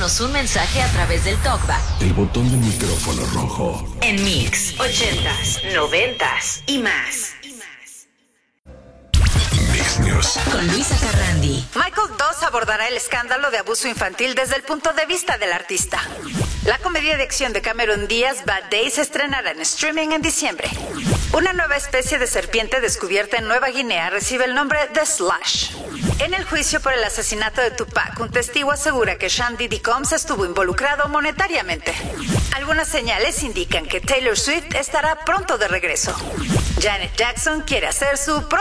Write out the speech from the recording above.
Mándanos un mensaje a través del TalkBack. El botón del micrófono rojo. En Mix 80s, 90s y más. Mix News. Con Luisa Carrandi. Michael Doss abordará el escándalo de abuso infantil desde el punto de vista del artista. La comedia de acción de Cameron Díaz, Bad Days, se estrenará en streaming en diciembre. Una nueva especie de serpiente descubierta en Nueva Guinea recibe el nombre de Slash. En el juicio por el asesinato de Tupac, un testigo asegura que Sean Diddy Combs estuvo involucrado monetariamente. Algunas señales indican que Taylor Swift estará pronto de regreso. Janet Jackson quiere hacer su